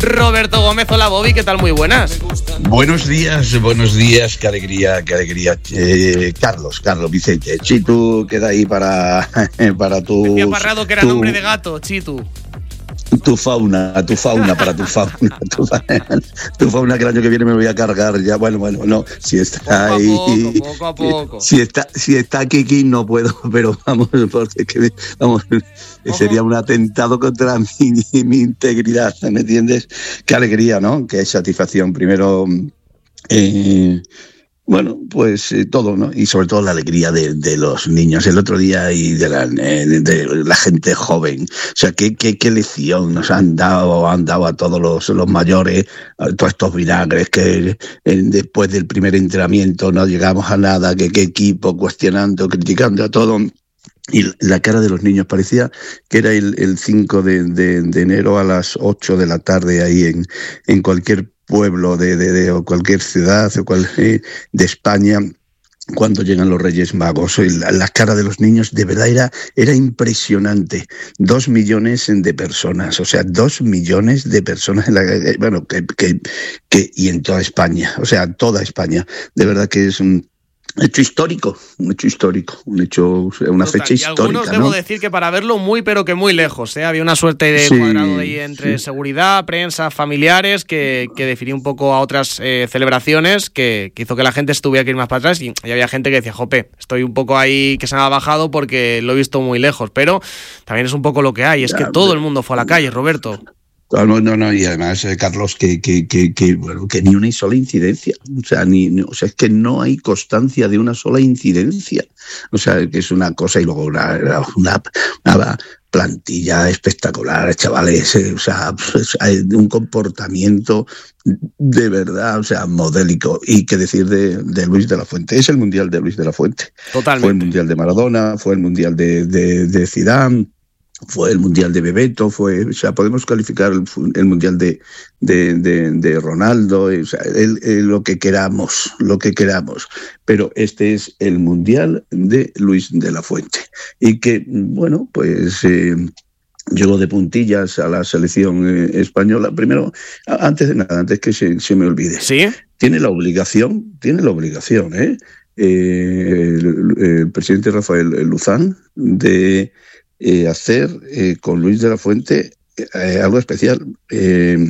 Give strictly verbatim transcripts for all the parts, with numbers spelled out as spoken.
Roberto Gómez, hola Bobby, ¿qué tal? Muy buenas. Buenos días, buenos días, qué alegría, qué alegría. Eh, Carlos, Carlos Vicente, Chitu queda ahí para, para tu... Decía Parrado que era tu, nombre de gato, Chitu. Tu fauna, tu fauna, para tu fauna, tu fauna, tu fauna que el año que viene me voy a cargar ya, bueno, bueno, no, si está poco ahí, a poco, poco a poco. Si está, si está Kiki no puedo, pero vamos, porque que, vamos, Ojo. Sería un atentado contra mi, mi integridad, ¿me entiendes? Qué alegría, ¿no? Qué satisfacción, primero, eh, bueno, pues eh, todo, ¿no? Y sobre todo la alegría de, de los niños. El otro día y de la, de, de la gente joven. O sea, qué, qué, qué lección nos han dado, han dado a todos los, los mayores, a todos estos vinagres que eh, después del primer entrenamiento no llegamos a nada, que qué equipo, cuestionando, criticando a todo. Y la cara de los niños parecía que era el, el cinco de, de, de enero a las ocho de la tarde ahí en, en cualquier pueblo de, de, de o cualquier ciudad o cual, eh, de España cuando llegan los Reyes Magos. La, la cara de los niños de verdad era, era impresionante. Dos millones de personas, o sea, dos millones de personas en la, bueno, que, que, que y en toda España, o sea, toda España. De verdad que es un hecho histórico, un hecho histórico, un hecho, una Total, fecha histórica. Y algunos ¿no? Debo ¿no? decir que para verlo muy, pero que muy lejos, ¿eh? Había una suerte de sí, cuadrado ahí entre sí. seguridad, prensa, familiares, que, que definió un poco a otras eh, celebraciones, que, que hizo que la gente estuviera que ir más para atrás, y, y había gente que decía, jope, estoy un poco ahí que se me ha bajado porque lo he visto muy lejos, pero también es un poco lo que hay, es que todo el mundo fue a la calle, Roberto. No, no, no, y además, eh, Carlos, que, que, que, que, bueno, que ni una sola incidencia. O sea, ni, ni, o sea, es que no hay constancia de una sola incidencia. O sea, que es una cosa y luego una, una, una plantilla espectacular, chavales. Eh, o sea, pues, hay un comportamiento de verdad, o sea, modélico. Y qué decir de, de Luis de la Fuente. Es el Mundial de Luis de la Fuente. Totalmente. Fue el Mundial de Maradona, fue el Mundial de, de, de Zidane. Fue el Mundial de Bebeto, fue, o sea, podemos calificar el, el Mundial de, de, de, de Ronaldo, o sea, el, el, lo que queramos, lo que queramos. Pero este es el Mundial de Luis de la Fuente. Y que, bueno, pues eh, llegó de puntillas a la selección eh, española. Primero, antes de nada, antes que se, se me olvide. ¿Sí? Tiene la obligación, tiene la obligación, ¿eh? eh el, el presidente Rafael Luzán de... Eh, hacer eh, con Luis de la Fuente eh, algo especial. Eh,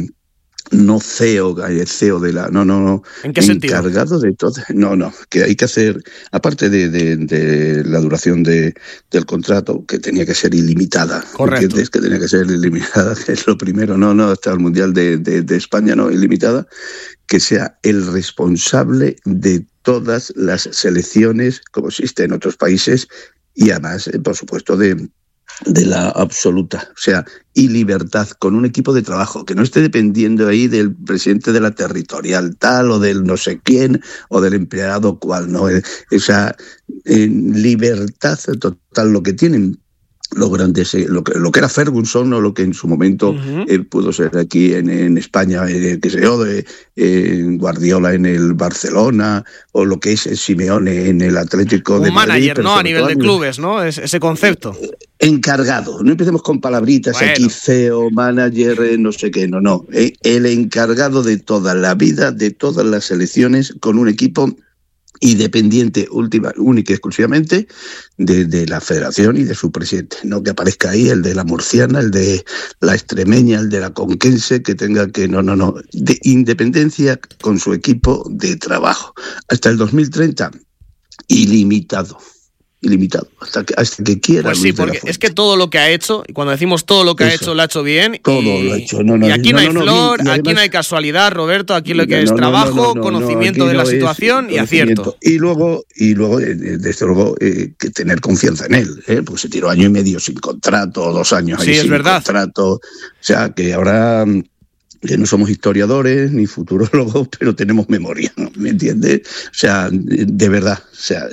no C E O, C E O de la... No, no, no. ¿En qué sentido? Encargado de todo. No, no, que hay que hacer, aparte de, de, de la duración de, del contrato, que tenía que ser ilimitada. Correcto. ¿Entiendes? Que tenía que ser ilimitada, que es lo primero. No, no, hasta el Mundial de, de, de España, no, ilimitada. Que sea el responsable de todas las selecciones, como existe en otros países, y además, eh, por supuesto, de... de la absoluta, o sea, y libertad, con un equipo de trabajo, que no esté dependiendo ahí del presidente de la territorial tal, o del no sé quién, o del empleado cual, ¿no? Esa eh, libertad total, lo que tienen los grandes, eh, lo, que, lo que era Ferguson, o lo que en su momento uh-huh. eh, pudo ser aquí en, en España, eh, que sé yo, de eh, Guardiola en el Barcelona, o lo que es el Simeone en el Atlético un de Madrid. Un manager, ¿no? A nivel de clubes, ¿no? Es, ese concepto. Eh, encargado, no empecemos con palabritas, bueno. Aquí C E O, manager, eh, no sé qué, no, no. Eh, el encargado de toda la vida, de todas las selecciones, con un equipo y dependiente última, única y exclusivamente de, de la federación y de su presidente. No que aparezca ahí el de la murciana, el de la extremeña, el de la conquense, que tenga que... No, no, no. De independencia con su equipo de trabajo. Hasta el dos mil treinta, ilimitado. Ilimitado, hasta que, hasta que quiera. Pues sí, porque es que todo lo que ha hecho, y cuando decimos todo lo que Eso, ha hecho, lo ha hecho bien. Todo y, lo ha hecho. No, no, y aquí no, no hay no, flor, no, aquí además, no hay casualidad, Roberto, aquí lo que no, es no, trabajo, no, no, conocimiento no, de la no situación y acierto. Y luego, y luego desde luego, eh, que tener confianza en él, ¿eh? Porque se tiró año y medio sin contrato, dos años sí, ahí es sin verdad. contrato. O sea, que ahora... que no somos historiadores ni futurólogos, pero tenemos memoria, ¿no? ¿Me entiendes? O sea, de verdad, o sea,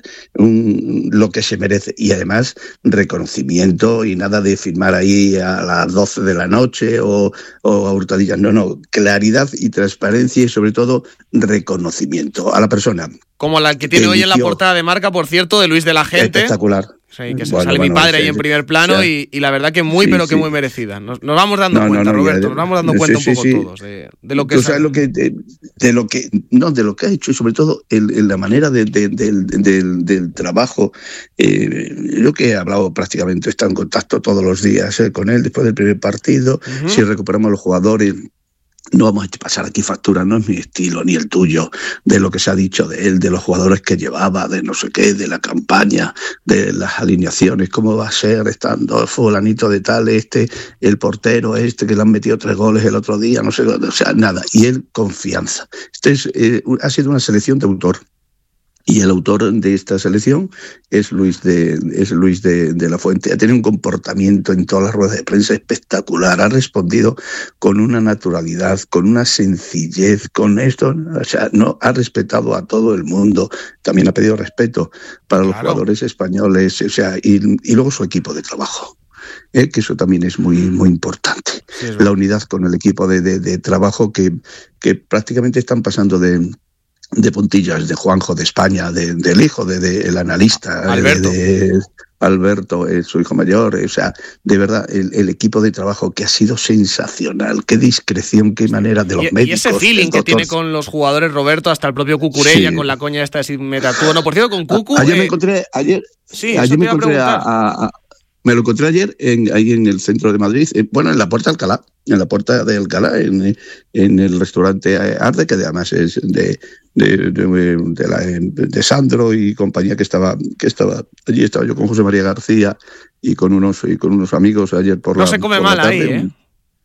un, lo que se merece. Y además, reconocimiento y nada de firmar ahí a las doce de la noche o, o a hurtadillas. No, no, claridad y transparencia y sobre todo reconocimiento a la persona. Como la que tiene que hoy eligió, en la portada de Marca, por cierto, de Luis de la Gente. Espectacular. Sí, que se bueno, sale bueno, mi padre sí, ahí en primer plano, sí, y, y la verdad que muy, sí, pero que sí. muy merecida. Nos, nos vamos dando no, cuenta, no, no, Roberto, ya, nos vamos dando sí, cuenta sí, un poco sí. todos de, de lo que... Tú sabes lo que de, de lo que no de lo que ha hecho, y sobre todo el, el, la manera de, de, de, de, del, del trabajo. Eh, yo que he hablado prácticamente, he estado en contacto todos los días eh, con él después del primer partido, uh-huh. Si recuperamos a los jugadores... No vamos a pasar aquí factura, no es mi estilo ni el tuyo, de lo que se ha dicho de él, de los jugadores que llevaba, de no sé qué, de la campaña, de las alineaciones, cómo va a ser estando fulanito de tal, este, el portero este que le han metido tres goles el otro día, no sé, o sea, nada. Y él, confianza. Este es, eh, ha sido una selección de autor. Y el autor de esta selección es Luis de, es Luis de, de la Fuente. Ha tenido un comportamiento en todas las ruedas de prensa espectacular. Ha respondido con una naturalidad, con una sencillez, con esto. O sea, no ha respetado a todo el mundo. También ha pedido respeto para claro. los jugadores españoles. O sea, y, y luego su equipo de trabajo. Eh, que eso también es muy muy importante. Sí, la unidad con el equipo de, de, de trabajo que, que prácticamente están pasando de... de puntillas, de Juanjo de España, de, del hijo del de, de, analista, Alberto, de, de Alberto eh, su hijo mayor, o sea, de verdad, el, el equipo de trabajo que ha sido sensacional, qué discreción, qué manera de los y, médicos. Y ese feeling que tiene con los jugadores, Roberto, hasta el propio Cucurella, sí. con la coña esta de si me tatúo. No, por cierto, con Cucu... A, ayer eh, me encontré, ayer, sí, ayer me encontré a, a, a Me lo encontré ayer en, ahí en el centro de Madrid, eh, bueno, en la Puerta de Alcalá, en la Puerta de Alcalá, en, en el restaurante Arde, que además es de, de, de, de, la, de Sandro y compañía, que estaba, que estaba allí. Estaba yo con José María García y con unos, y con unos amigos ayer por no la se come por mal la tarde. Ahí, ¿eh?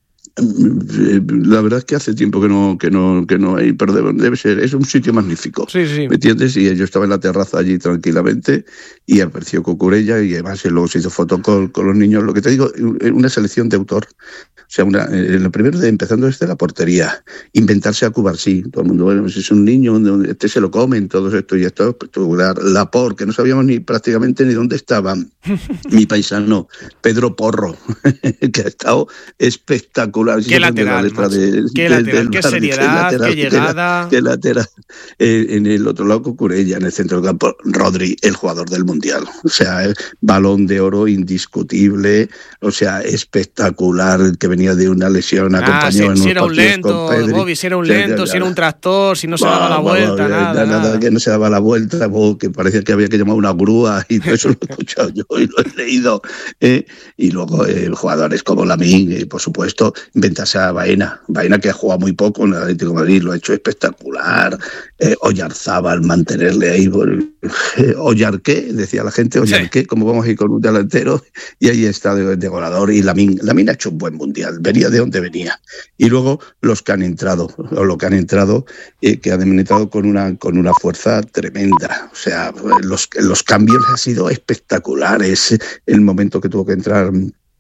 La verdad es que hace tiempo que no que no que no hay, pero debe, debe ser, es un sitio magnífico, sí, sí. ¿me entiendes? Y yo estaba en la terraza allí tranquilamente y apareció Cucurella y además luego se hizo foto con, con los niños. Lo que te digo, una selección de autor. O sea, una, eh, lo primero de empezando desde la portería, inventarse a Cubarsí. Todo el mundo, bueno, si es un niño, este se lo comen, todo esto y esto es espectacular. Laporte, que no sabíamos ni prácticamente ni dónde estaba. Mi paisano, Pedro Porro, que ha estado espectacular. Qué lateral, la letra de, qué, de, lateral qué seriedad, qué, lateral, qué llegada. Qué, qué lateral. Eh, en el otro lado, Cucurella, en el centro del campo, Rodri, el jugador del Mundial. O sea, el balón de oro indiscutible, o sea, espectacular, que venía de una lesión, acompañado ah, si, en si unos era un lento, Bobby, si era un lento, si era un tractor, si no se bah, daba la vuelta, bah, nada, nada, nada. Que no se daba la vuelta, bah, que parecía que había que llamar una grúa, y todo eso lo he escuchado yo y lo he leído. Eh, y luego eh, jugadores como Lamine, eh, por supuesto, inventarse a Baena, Baena que ha jugado muy poco en el Atlético de Madrid, lo ha hecho espectacular. Eh, Oyarzábal, mantenerle ahí, eh, Oyarqué, decía la gente, Oyarqué, sí. Como vamos a ir con un delantero, y ahí está de, de goleador. Y Lamine, Lamine ha hecho un buen mundial, venía de donde venía. Y luego los que han entrado, o lo que han entrado, eh, que han entrado con una, con una fuerza tremenda. O sea, los, los cambios han sido espectaculares. El momento que tuvo que entrar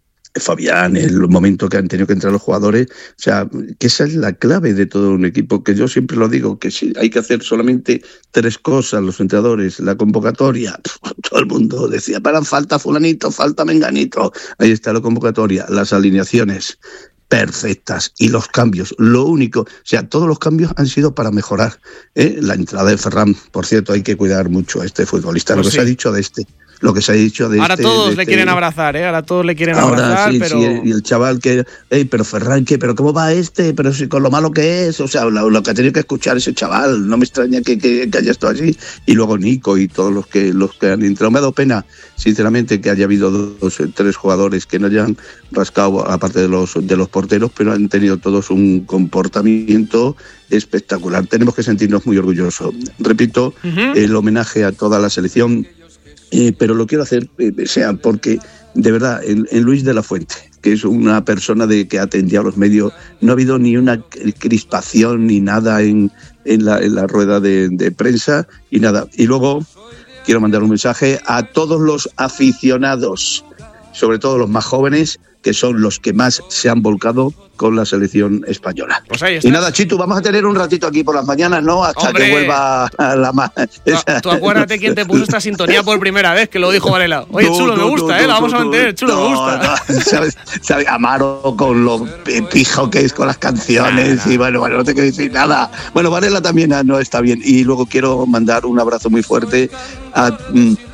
Fabián, el momento que han tenido que entrar los jugadores, o sea, que esa es la clave de todo un equipo, que yo siempre lo digo, que si hay que hacer solamente tres cosas, los entrenadores, la convocatoria, todo el mundo decía, para falta fulanito, falta menganito, ahí está la convocatoria, las alineaciones perfectas y los cambios, lo único, o sea, todos los cambios han sido para mejorar, ¿eh? La entrada de Ferran, por cierto, hay que cuidar mucho a este futbolista, pues lo que sí. Se ha dicho de este lo que se ha dicho de ahora este... todos de le este... quieren abrazar, ¿eh? Ahora todos le quieren ahora, abrazar, sí, pero... Sí, y el chaval que... Ey, pero Ferran, ¿qué? ¿Pero cómo va este? Pero si con lo malo que es... O sea, lo, lo que ha tenido que escuchar ese chaval. No me extraña que, que, que haya estado así. Y luego Nico y todos los que los que han entrado. Me ha dado pena, sinceramente, que haya habido dos, tres jugadores que no hayan rascado, aparte de los, de los porteros, pero han tenido todos un comportamiento espectacular. Tenemos que sentirnos muy orgullosos. Repito, uh-huh. El homenaje a toda la selección... Eh, pero lo quiero hacer, eh, sea porque, de verdad, en, en Luis de la Fuente, que es una persona de que atendía a los medios, no ha habido ni una crispación ni nada en, en, la, en la rueda de, de prensa y nada. Y luego quiero mandar un mensaje a todos los aficionados, sobre todo los más jóvenes, que son los que más se han volcado con la selección española. Pues ahí está. Y nada, Chitu, vamos a tener un ratito aquí por las mañanas, ¿no? Hasta ¡hombre! Que vuelva a la ma... Tú, tú acuérdate quién te puso esta sintonía por primera vez, que lo dijo Varela. Oye, tú, Chulo, tú, me gusta, tú, ¿eh? La vamos tú, a mantener, Chulo, no, me gusta. No, ¿sabes? ¿Sabes? Amaro con lo pijo que es con las canciones, nah, nah. Y bueno, bueno, no te quiero decir nada. Bueno, Varela también no está bien. Y luego quiero mandar un abrazo muy fuerte a...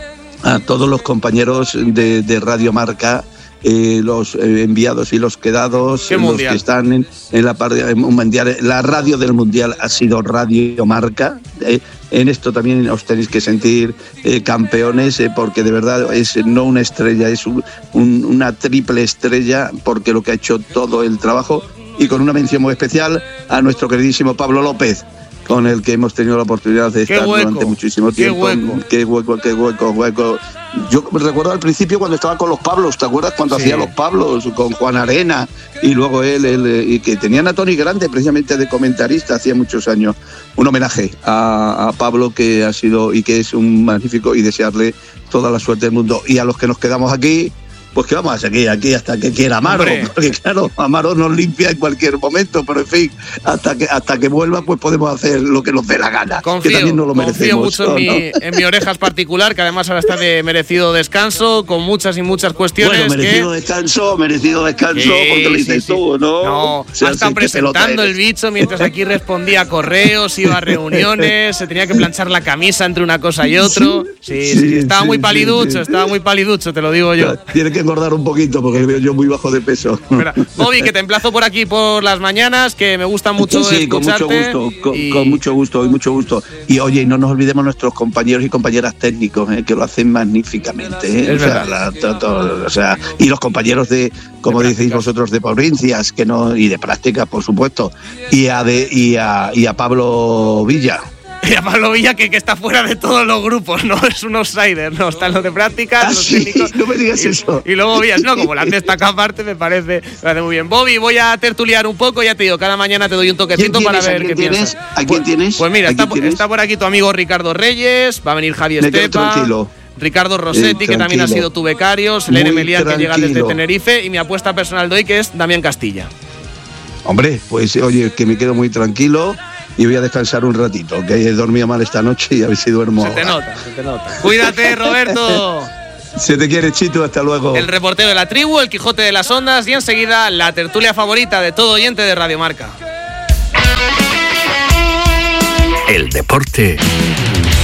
a todos los compañeros de, de Radio Marca, eh, los eh, enviados y los quedados, los mundial? que están en, en la parte mundial. La radio del mundial ha sido Radio Marca. Eh, en esto también os tenéis que sentir eh, campeones, eh, porque de verdad es no una estrella, es un, un, una triple estrella, porque lo que ha hecho todo el trabajo, y con una mención muy especial a nuestro queridísimo Pablo López, con el que hemos tenido la oportunidad de estar durante muchísimo tiempo. Qué hueco. Qué hueco, qué hueco, hueco. Yo recuerdo al principio cuando estaba con los Pablos, ¿te acuerdas cuando sí. hacía los Pablos con Juan Arena? Y luego él, él, y que tenían a Tony Grande precisamente de comentarista hacía muchos años. Un homenaje a, a Pablo, que ha sido y que es un magnífico, y desearle toda la suerte del mundo. Y a los que nos quedamos aquí, pues que vamos a seguir aquí hasta que quiera Amaro, Hombre. porque claro, Amaro nos limpia en cualquier momento, pero en fin, hasta que hasta que vuelva, pues podemos hacer lo que nos dé la gana, confío, que también nos lo confío merecemos. mucho en, ¿no? mi, en mi Orejas particular, que además ahora está de merecido descanso, con muchas y muchas cuestiones. Bueno, merecido que... descanso, merecido descanso, sí, porque lo dices sí, tú, ¿no? No, o sea, ha estado presentando el bicho mientras aquí respondía a correos, iba a reuniones, se tenía que planchar la camisa entre una cosa y otro. Sí, sí, sí, sí estaba sí, muy paliducho, sí, sí. estaba muy paliducho, te lo digo yo. Tiene que engordar un poquito, porque veo yo muy bajo de peso. Espera, Bobby, que te emplazo por aquí por las mañanas, que me gusta mucho sí, sí, con mucho gusto, con, y... con mucho gusto y mucho gusto. Y oye, no nos olvidemos nuestros compañeros y compañeras técnicos, eh, que lo hacen magníficamente. Eh. Es o, sea, la, to, to, o sea, y los compañeros de, como de decís vosotros, de provincias, que no, y de prácticas, por supuesto. Y a de, y a, y a Pablo Villa. Y a Pablo Villa, que, que está fuera de todos los grupos, no es un outsider, no, está en los de prácticas, ¿Ah, los sí? técnicos. No me digas y, eso. Y luego Villas, no, como la han destacado aparte, me parece, me parece muy bien. Bobby, voy a tertuliar un poco, ya te digo, cada mañana te doy un toquecito para ver qué tienes? piensas. ¿A quién pues, tienes? Pues mira, está, tienes? está por aquí tu amigo Ricardo Reyes, va a venir Javi Estepa. Tranquilo. Ricardo Rossetti, eh, que también ha sido tu becario, Selene Melián, que llega desde Tenerife, y mi apuesta personal de hoy, que es Damián Castilla. Hombre, pues oye, que me quedo muy tranquilo y voy a descansar un ratito, que he dormido mal esta noche y a ver si duermo. Se te nota, se te nota. Cuídate, Roberto. Se te quiere, Chito, hasta luego. El reportero de la tribu, el Quijote de las Ondas, y enseguida la tertulia favorita de todo oyente de Radio Marca. El deporte